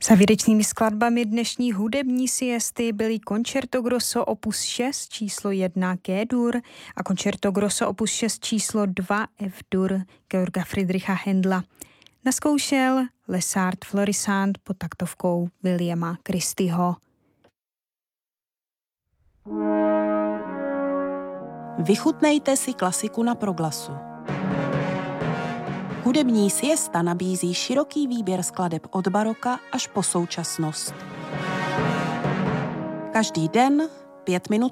Závěrečnými skladbami dnešní hudební siesty byly Concerto Grosso opus 6 číslo 1 G-dur a Concerto Grosso opus 6 číslo 2 F-dur Georga Friedricha Händla. Naskoušel Lesart Florissant pod taktovkou Williama Christieho. Vychutnejte si klasiku na Proglasu. Hudební siesta nabízí široký výběr skladeb od baroka až po současnost. Každý den 5 minut